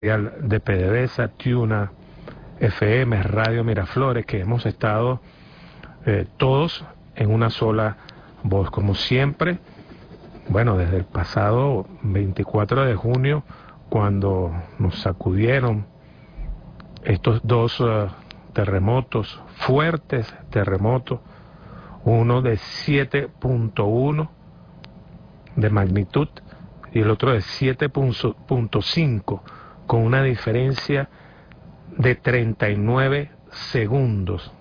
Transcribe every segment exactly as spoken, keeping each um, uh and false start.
de PDVSA, Tuna, F M, Radio Miraflores, que hemos estado eh, todos en una sola voz, como siempre. Bueno, desde el pasado veinticuatro de junio, cuando nos sacudieron estos dos uh, terremotos, fuertes terremotos, uno de siete punto uno de magnitud y el otro de siete punto cinco, con una diferencia de treinta y nueve segundos.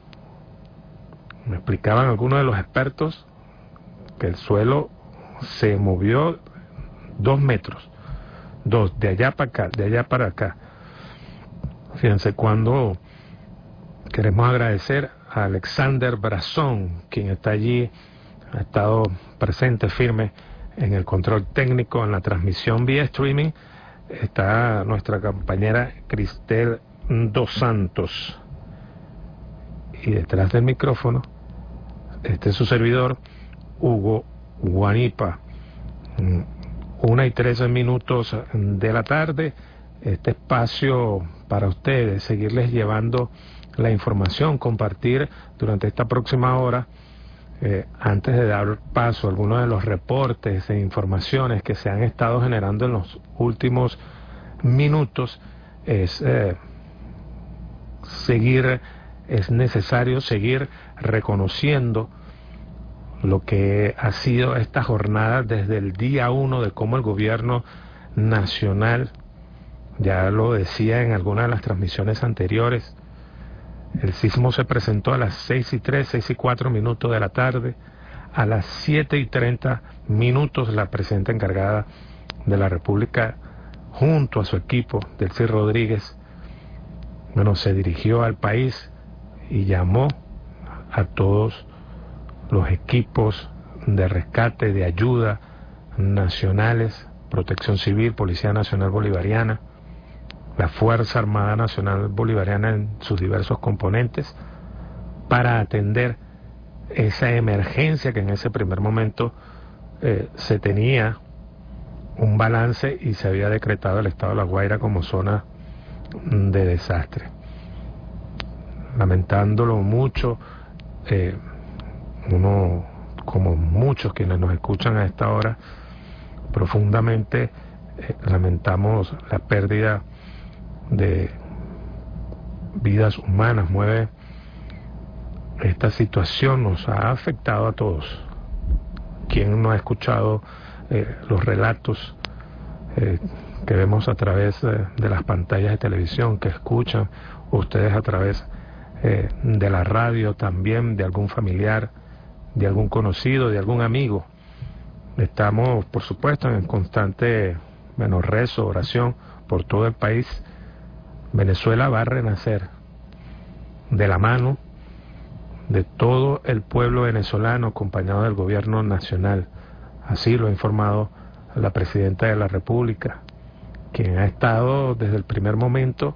Me explicaban algunos de los expertos que el suelo se movió dos metros, dos, de allá para acá, de allá para acá. Fíjense, cuando queremos agradecer a Alexander Brazón, quien está allí, ha estado presente, firme en el control técnico, en la transmisión vía streaming, está nuestra compañera Cristel Dos Santos. Y detrás del micrófono, este es su servidor, Hugo Guanipa. Una y trece minutos de la tarde, este espacio para ustedes, seguirles llevando la información, compartir durante esta próxima hora, eh, antes de dar paso a algunos de los reportes e informaciones que se han estado generando en los últimos minutos, es eh, seguir, es necesario seguir reconociendo lo que ha sido esta jornada desde el día uno, de cómo el gobierno nacional, ya lo decía en alguna de las transmisiones anteriores, el sismo se presentó a las seis y tres, seis y cuatro minutos de la tarde. A las siete y treinta minutos, la presidenta encargada de la República, junto a su equipo, Delcy Rodríguez, bueno, se dirigió al país y llamó a todos los equipos de rescate, de ayuda nacionales, Protección Civil, Policía Nacional Bolivariana, la Fuerza Armada Nacional Bolivariana en sus diversos componentes, para atender esa emergencia que en ese primer momento eh, se tenía un balance y se había decretado el estado de La Guaira como zona de desastre. Lamentándolo mucho, eh, uno, como muchos quienes nos escuchan a esta hora, profundamente eh, lamentamos la pérdida de vidas humanas. Mueve esta situación, nos ha afectado a todos. ¿Quién no ha escuchado eh, los relatos eh, que vemos a través eh, de las pantallas de televisión, que escuchan ustedes a través eh, de la radio, también de algún familiar, de algún conocido, de algún amigo? Estamos, por supuesto, en constante, bueno, rezo, oración por todo el país. Venezuela va a renacer de la mano de todo el pueblo venezolano, acompañado del gobierno nacional. Así lo ha informado la presidenta de la República, quien ha estado desde el primer momento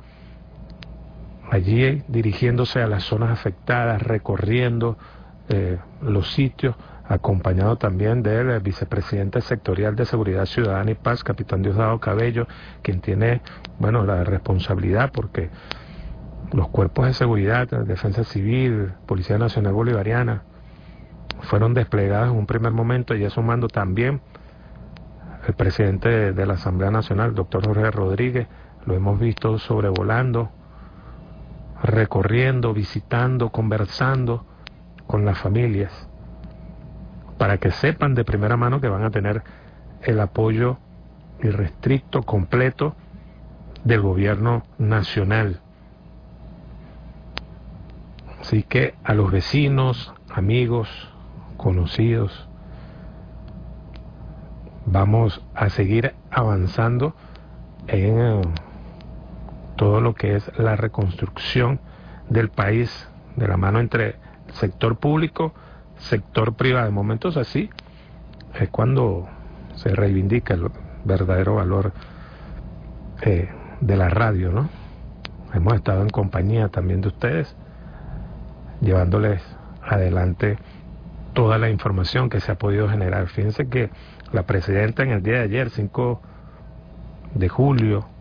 allí dirigiéndose a las zonas afectadas, recorriendo eh, los sitios, acompañado también del vicepresidente sectorial de Seguridad Ciudadana y Paz, capitán Diosdado Cabello, quien tiene, bueno, la responsabilidad, porque los cuerpos de seguridad, Defensa Civil, Policía Nacional Bolivariana, fueron desplegados en un primer momento, y sumando también el presidente de, de la Asamblea Nacional, doctor Jorge Rodríguez. Lo hemos visto sobrevolando, recorriendo, visitando, conversando con las familias, para que sepan de primera mano que van a tener el apoyo irrestricto, completo del gobierno nacional. Así que a los vecinos, amigos, conocidos, vamos a seguir avanzando en eh, todo lo que es la reconstrucción del país, de la mano entre el sector público, sector privado. En momentos así es cuando se reivindica el verdadero valor eh, de la radio, ¿no? Hemos estado en compañía también de ustedes, llevándoles adelante toda la información que se ha podido generar. Fíjense que la presidenta en el día de ayer, cinco de julio,